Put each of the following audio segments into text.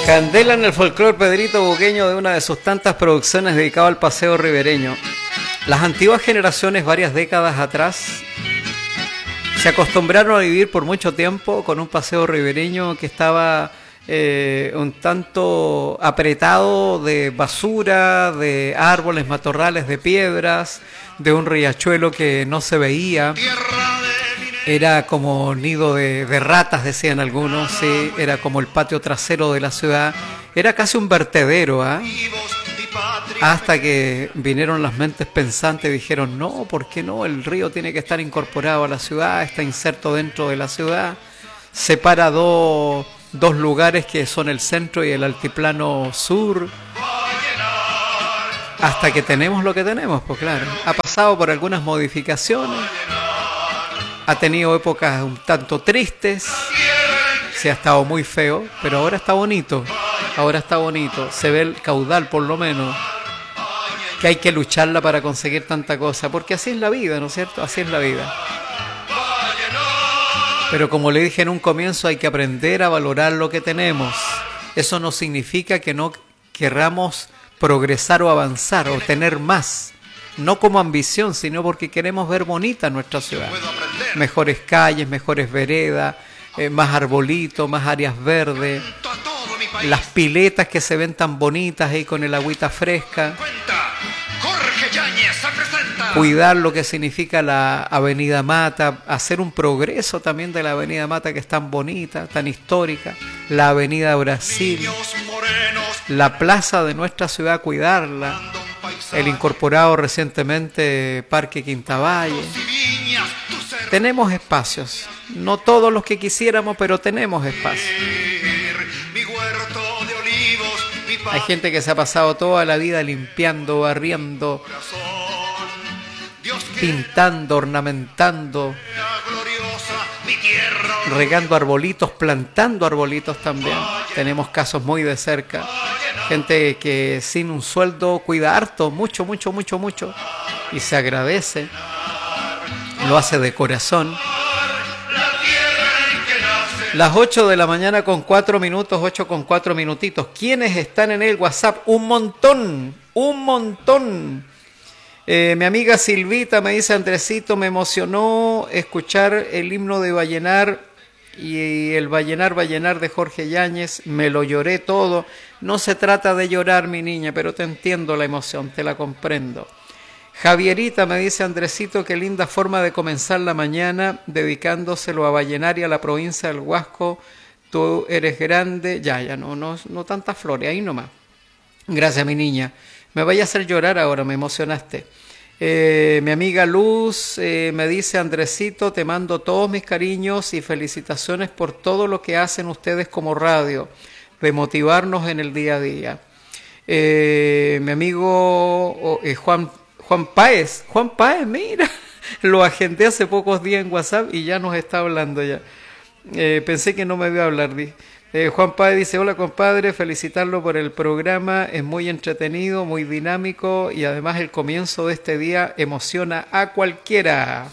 Candela en el folclore Pedrito Buqueño, de una de sus tantas producciones dedicado al paseo ribereño. Las antiguas generaciones, varias décadas atrás, se acostumbraron a vivir por mucho tiempo con un paseo ribereño que estaba un tanto apretado de basura, de árboles, matorrales, de piedras, de un riachuelo que no se veía. Era como nido de ratas, decían algunos, sí, era como el patio trasero de la ciudad. Era casi un vertedero, ¿eh? Hasta que vinieron las mentes pensantes y dijeron, no, ¿por qué no? El río tiene que estar incorporado a la ciudad, está inserto dentro de la ciudad. Separa dos lugares que son el centro y el altiplano sur. Hasta que tenemos lo que tenemos, pues claro. Ha pasado por algunas modificaciones. Ha tenido épocas un tanto tristes, se ha estado muy feo, pero ahora está bonito, se ve el caudal por lo menos, que hay que lucharla para conseguir tanta cosa, porque así es la vida, ¿no es cierto? Así es la vida. Pero como le dije en un comienzo, hay que aprender a valorar lo que tenemos. Eso no significa que no querramos progresar o avanzar o tener más. No como ambición, sino porque queremos ver bonita nuestra ciudad. Mejores calles, mejores veredas, más arbolitos, más áreas verdes. Las piletas que se ven tan bonitas ahí con el agüita fresca. Cuidar lo que significa la Avenida Mata, hacer un progreso también de la Avenida Mata, que es tan bonita, tan histórica. La Avenida Brasil, la plaza de nuestra ciudad, cuidarla. El incorporado recientemente Parque Quintavalle. Tenemos espacios, no todos los que quisiéramos, pero tenemos espacios. Hay gente que se ha pasado toda la vida limpiando, barriendo, pintando, ornamentando, regando arbolitos, plantando arbolitos también. Tenemos casos muy de cerca. Gente que sin un sueldo cuida harto, mucho, y se agradece, lo hace de corazón. Las 8 de la mañana con 4 minutos, 8 con 4 minutitos. ¿Quiénes están en el WhatsApp? Un montón. Mi amiga Silvita me dice, Andresito, me emocionó escuchar el himno de Vallenar y el Vallenar de Jorge Yáñez, me lo lloré todo. No se trata de llorar, mi niña, pero te entiendo la emoción, te la comprendo. Javierita me dice, Andresito, qué linda forma de comenzar la mañana, dedicándoselo a Vallenar y a la provincia del Huasco. Tú eres grande, no tantas flores, ahí nomás. Gracias, mi niña. Me vaya a hacer llorar ahora, me emocionaste. Mi amiga Luz me dice, Andresito, te mando todos mis cariños y felicitaciones por todo lo que hacen ustedes como radio, de motivarnos en el día a día. Mi amigo Juan Páez, mira, lo agendé hace pocos días en WhatsApp y ya nos está hablando ya. Pensé que no me iba a hablar. Juan Páez dice, hola compadre, felicitarlo por el programa, es muy entretenido, muy dinámico y además el comienzo de este día emociona a cualquiera.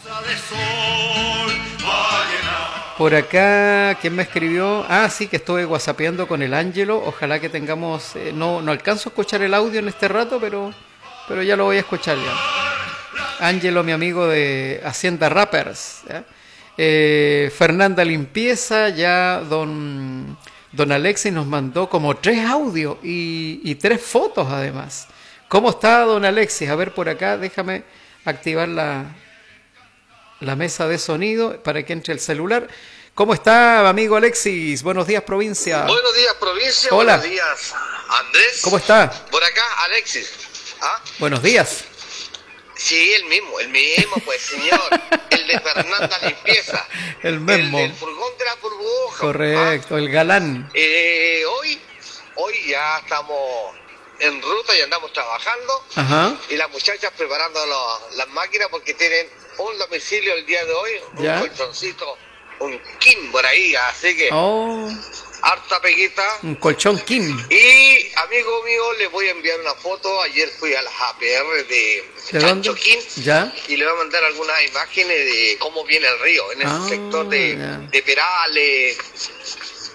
Por acá, ¿quién me escribió? Ah, sí, que estuve whatsappeando con el Ángelo, ojalá que tengamos, no alcanzo a escuchar el audio en este rato, pero ya lo voy a escuchar ya. Ángelo, mi amigo de Hacienda Rappers, ¿ya? Fernanda Limpieza, ya don Alexis nos mandó como 3 audios y 3 fotos además. ¿Cómo está don Alexis? A ver por acá, déjame activar la mesa de sonido para que entre el celular. ¿Cómo está, amigo Alexis? Buenos días, provincia. Buenos días, provincia. Hola. Buenos días, Andrés. ¿Cómo está? Por acá, Alexis. ¿Ah? Buenos días. Sí, el mismo, pues, señor. El de Fernanda Limpieza. El mismo. El del furgón de la burbuja. Correcto, el galán. Hoy ya estamos en ruta y andamos trabajando. Ajá. Y las muchachas preparando las máquinas porque tienen un domicilio el día de hoy, ¿ya? Un colchoncito, un king por ahí, así que harta peguita. Un colchón king. Y amigo mío, les voy a enviar una foto. Ayer fui a las APR de Chancho King. ¿Ya? Y le voy a mandar algunas imágenes de cómo viene el río en ese sector de Perales,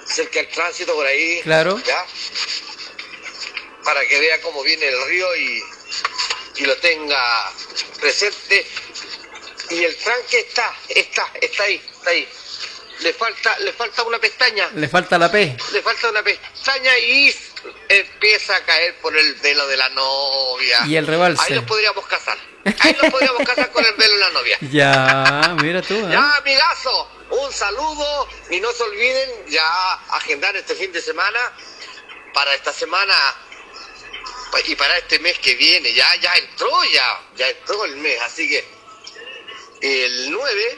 cerca del tránsito por ahí. Claro. ¿Ya? Para que vea cómo viene el río y lo tenga presente. Y el tranque está ahí. Le falta una pestaña. Le falta la P. Le falta una pestaña y empieza a caer por el velo de la novia. Y el rebalse. Ahí nos podríamos casar. Con el velo de la novia. Ya, mira tú. Ya, amigazo, un saludo y no se olviden ya agendar este fin de semana para esta semana y para este mes que viene. Ya entró el mes, así que el 9,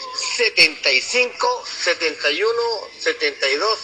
75, 71, 72,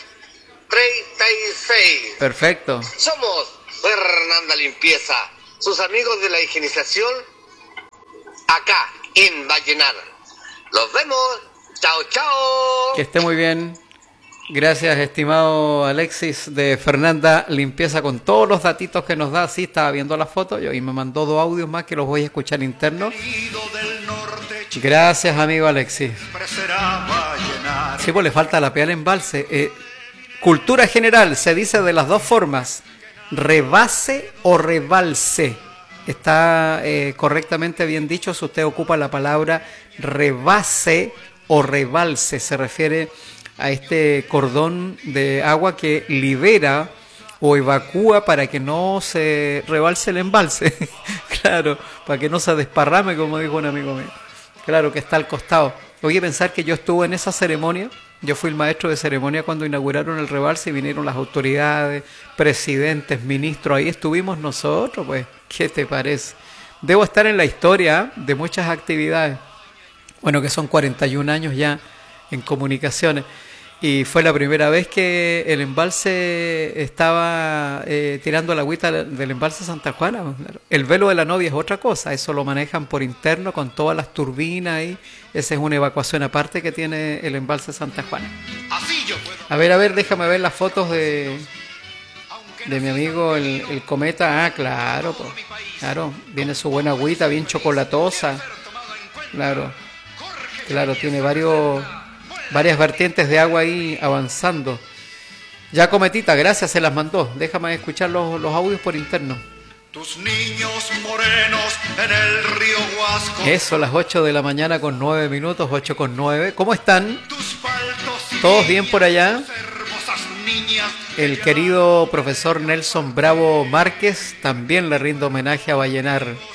36. Perfecto. Somos Fernanda Limpieza, sus amigos de la higienización, acá en Vallenar. Los vemos. Chao, chao. Que esté muy bien. Gracias, estimado Alexis de Fernanda Limpieza, con todos los datitos que nos da. Sí, estaba viendo la foto y me mandó 2 audios más que los voy a escuchar internos. Gracias, amigo Alexis. Sí, pues le falta la P al embalse. Cultura general, se dice de las 2 formas, rebase o rebalse. Está correctamente bien dicho si usted ocupa la palabra rebase o rebalse. Se refiere a este cordón de agua que libera o evacúa para que no se rebalse el embalse. Claro, para que no se desparrame, como dijo un amigo mío. Claro, que está al costado. Oye, pensar que yo estuve en esa ceremonia. Yo fui el maestro de ceremonia cuando inauguraron el rebalse y vinieron las autoridades, presidentes, ministros. Ahí estuvimos nosotros, pues. ¿Qué te parece? Debo estar en la historia de muchas actividades. Bueno, que son 41 años ya en comunicaciones. Y fue la primera vez que el embalse estaba tirando la agüita del embalse Santa Juana. El velo de la novia es otra cosa, eso lo manejan por interno con todas las turbinas ahí. Esa es una evacuación aparte que tiene el embalse Santa Juana. A ver, déjame ver las fotos de mi amigo el cometa. Ah, claro, pues, claro, viene su buena agüita, bien chocolatosa. Claro, tiene varias vertientes de agua ahí avanzando. Ya, cometita, gracias, se las mandó. Déjame escuchar los audios por interno. Tus niños morenos en el río Huasco. Eso, las 8 de la mañana con 9 minutos, 8 con 9. ¿Cómo están? ¿Todos bien por allá? El querido profesor Nelson Bravo Márquez, también le rindo homenaje a Vallenar.